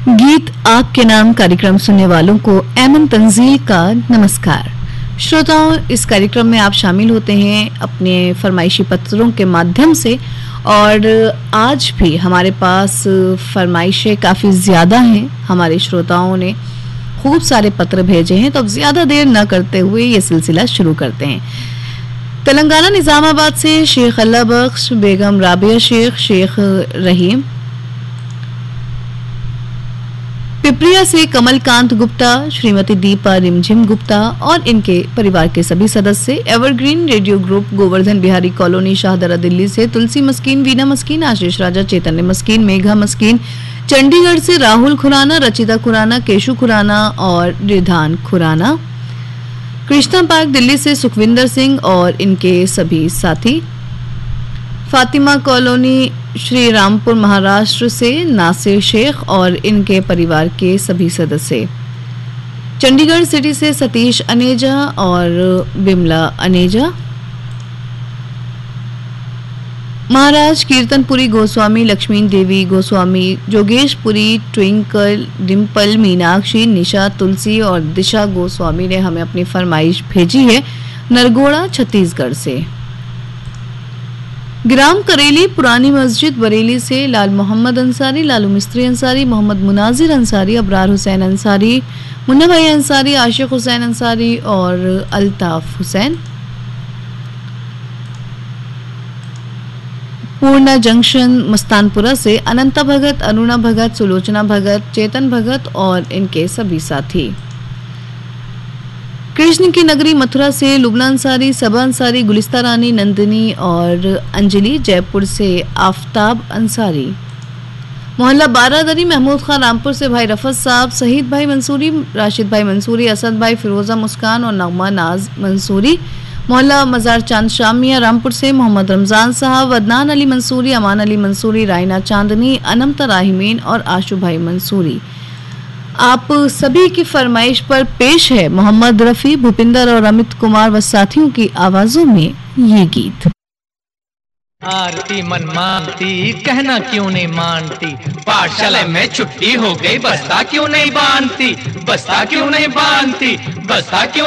गीत आपके नाम कार्यक्रम सुनने वालों को एमएन तंजील का नमस्कार। श्रोताओं, इस कार्यक्रम में आप शामिल होते हैं अपने फरमाइशी पत्रों के माध्यम से और आज भी हमारे पास फरमाइशें काफ़ी ज़्यादा हैं। हमारे श्रोताओं ने खूब सारे पत्र भेजे हैं, तो अब ज़्यादा देर न करते हुए ये सिलसिला शुरू करते हैं। तेलंगाना निज़ामाबाद से शेख अल्लाह बख्श, बेगम राबिया शेख, शेख रहीम, पिपरिया से कमलकांत गुप्ता, श्रीमती दीपा रिमझिम गुप्ता और इनके परिवार के सभी सदस्य, evergreen radio group, Govardhan Bihari colony, Shahdara Delhi से तुलसी मस्कीन, वीना मस्कीन, आशीष राजा, चैतन्य मस्कीन, मेघा मस्कीन, चंडीगढ़ से राहुल खुराना, रचिता खुराना, केशु खुराना और रिधान खुराना, कृष्णा पार्क दिल्ली से सुखविंदर सिंह और इनके सभी साथी, फातिमा कॉलोनी, श्री रामपुर महाराष्ट्र से नासिर शेख और इनके परिवार के सभी सदस्य, चंडीगढ़ सिटी से सतीश अनेजा और बिमला अनेजा, महाराज कीर्तनपुरी गोस्वामी, लक्ष्मी देवी गोस्वामी, जोगेशपुरी, ट्विंकल, डिम्पल, मीनाक्षी, निशा, तुलसी और दिशा गोस्वामी ने हमें अपनी फरमाइश भेजी है नरगोड़ा छत्तीसगढ़ से। ग्राम करेली, पुरानी मस्जिद, बरेली से लाल मोहम्मद अंसारी, लालू मिस्त्री अंसारी, मोहम्मद मुनाजिर अंसारी, अबरार हुसैन अंसारी, मुन्ना भाई अंसारी, आशिक हुसैन अंसारी और अल्ताफ हुसैन, पूर्णा जंक्शन मस्तानपुरा से अनंता भगत, अरुणा भगत, सुलोचना भगत, चेतन भगत और इनके सभी साथी, कृष्ण की नगरी मथुरा से लुबना अंसारी, सबा अंसारी, गुलिस्ता रानी, नंदिनी और अंजलि, जयपुर से आफताब अंसारी, मोहल्ला बारादरी, महमूद खान, रामपुर से भाई रफत साहब, शहीद भाई मंसूरी, राशिद भाई मंसूरी, असद भाई, फिरोजा मुस्कान और नगमा नाज मंसूरी, मोहल्ला मजार चांद शामिया, रामपुर से मोहम्मद रमजान साहब, अदनान अली मंसूरी, अमान अली मंसूरी, रायना चांदनी, अनमता राहिमीन और आशु भाई मंसूरी। आप सभी की फरमाइश पर पेश है मोहम्मद रफी, भूपिंदर और अमित कुमार व साथियों की आवाजों में ये गीत। आरती मन मानती, कहना क्यों नहीं मानती, पाठशाला में छुट्टी हो गई, बस्ता क्यों नहीं बांधती, बस्ता क्यों नहीं बांधती, बस्ता क्यों